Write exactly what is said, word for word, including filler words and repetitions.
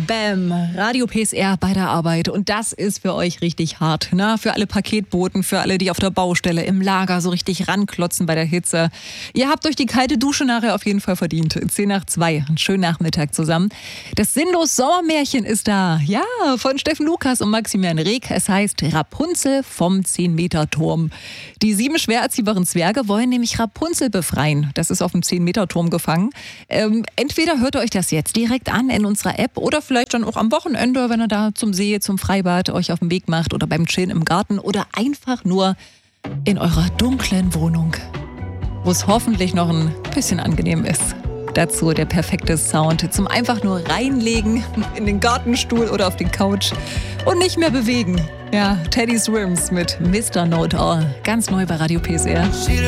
Bam, Radio P S R bei der Arbeit. Und das ist für euch richtig hart, ne? Für alle Paketboten, für alle, die auf der Baustelle, im Lager so richtig ranklotzen bei der Hitze. Ihr habt euch die kalte Dusche nachher auf jeden Fall verdient. zehn nach zwei, einen schönen Nachmittag zusammen. Das Sinnlos Sommermärchen ist da. Ja, von Steffen Lukas und Maximilian Reg. Es heißt Rapunzel vom zehn-Meter-Turm. Die sieben schwer erziehbaren Zwerge wollen nämlich Rapunzel befreien. Das ist auf dem zehn-Meter-Turm gefangen. Ähm, entweder hört ihr euch das jetzt direkt an in unserer App oder vielleicht dann auch am Wochenende, wenn ihr da zum See, zum Freibad euch auf den Weg macht oder beim Chillen im Garten oder einfach nur in eurer dunklen Wohnung, wo es hoffentlich noch ein bisschen angenehm ist. Dazu der perfekte Sound zum einfach nur reinlegen in den Gartenstuhl oder auf den Couch und nicht mehr bewegen. Ja, Teddy Swims mit Mister Know It All. Ganz neu bei Radio P S R.